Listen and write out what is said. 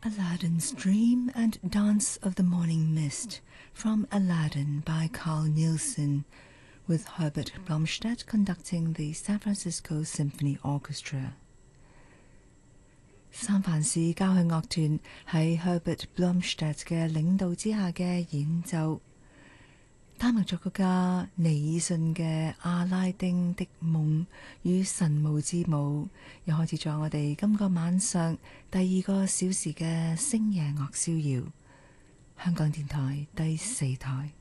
Aladdin's Dream and Dance of the Morning Mist from Aladdin by Carl Nielsen, with Herbert Blomstedt conducting the San Francisco Symphony Orchestra. 三藩市交響樂團喺 Herbert Blomstedt 嘅領導之下嘅演奏，丹麥作曲家尼爾遜嘅《阿拉丁的夢與神巫之舞》，又開始咗我哋今個晚上第2個小時嘅星夜樂逍遙，香港電台第4台。